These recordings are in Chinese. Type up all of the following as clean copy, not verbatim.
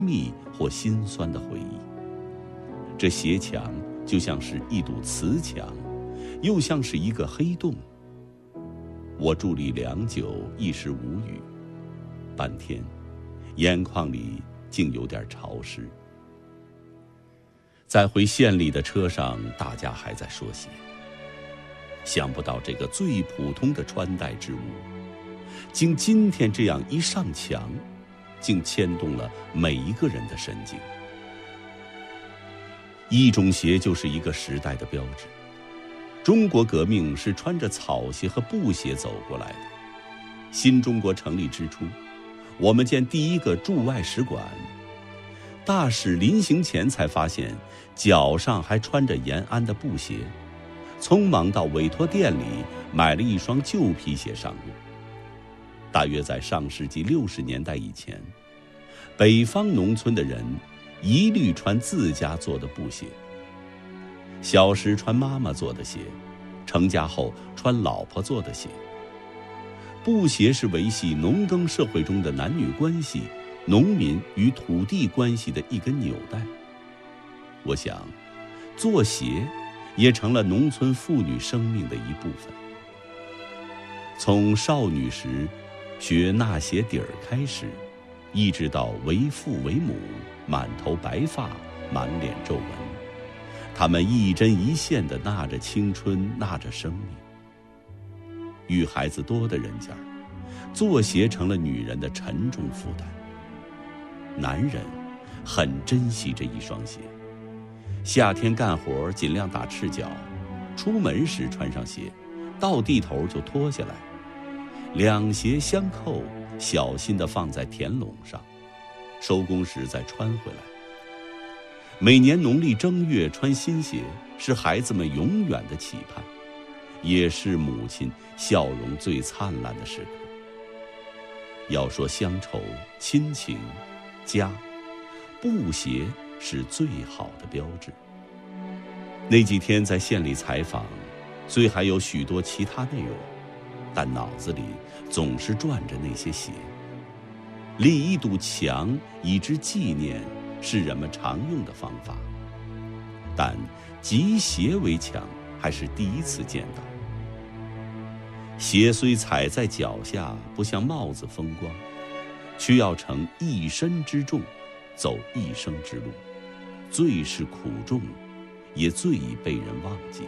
密或心酸的回忆。这鞋墙就像是一堵瓷墙，又像是一个黑洞。我伫立良久，一时无语。半天，眼眶里竟有点潮湿。在回县里的车上，大家还在说鞋。想不到这个最普通的穿戴之物，经今天这样一上墙，竟牵动了每一个人的神经。一种鞋就是一个时代的标志。中国革命是穿着草鞋和布鞋走过来的。新中国成立之初，我们建第一个驻外使馆，大使临行前才发现脚上还穿着延安的布鞋，匆忙到委托店里买了一双旧皮鞋上路。大约在上世纪60年代以前，北方农村的人一律穿自家做的布鞋，小时穿妈妈做的鞋，成家后穿老婆做的鞋。布鞋是维系农耕社会中的男女关系、农民与土地关系的一根纽带。我想，做鞋也成了农村妇女生命的一部分。从少女时学纳鞋底儿开始，一直到为父为母，满头白发，满脸皱纹，他们一针一线地纳着青春，纳着生命。与孩子多的人家，做鞋成了女人的沉重负担。男人很珍惜这一双鞋，夏天干活尽量打赤脚，出门时穿上鞋，到地头就脱下来，两鞋相扣，小心地放在田垄上，收工时再穿回来。每年农历正月穿新鞋，是孩子们永远的期盼，也是母亲笑容最灿烂的时刻。要说乡愁、亲情、家，布鞋是最好的标志。那几天在县里采访，虽还有许多其他内容，但脑子里总是转着那些鞋。立一堵墙以之纪念，是人们常用的方法，但集鞋为墙还是第一次见到。鞋虽踩在脚下，不像帽子风光，却要承一身之重，走一生之路，最是苦重，也最已被人忘记。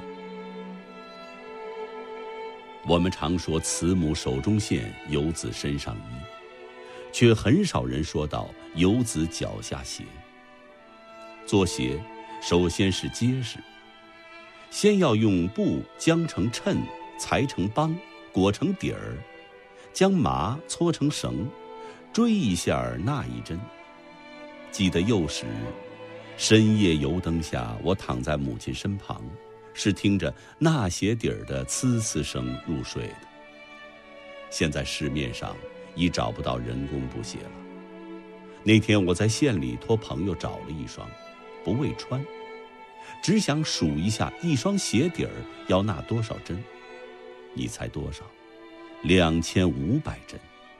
我们常说慈母手中线，游子身上衣，却很少人说到游子脚下鞋。做鞋首先是结实，先要用布将成衬，裁成帮，裹成底儿，将麻搓成绳，锥一下纳一针。记得幼时，深夜油灯下，我躺在母亲身旁，是听着纳鞋底儿的呲呲声入睡的。现在市面上已找不到人工布鞋了。那天我在县里托朋友找了一双，不为穿，只想数一下一双鞋底儿要纳多少针。你猜多少？2500针。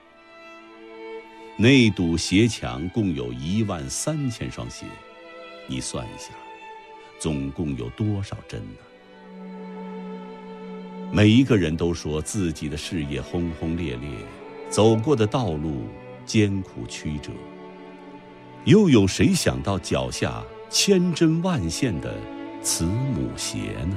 那堵鞋墙共有13000双鞋，你算一下，总共有多少针呢？每一个人都说自己的事业轰轰烈烈，走过的道路艰苦曲折，又有谁想到脚下千针万线的慈母鞋呢？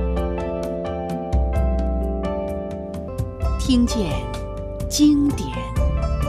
听见经典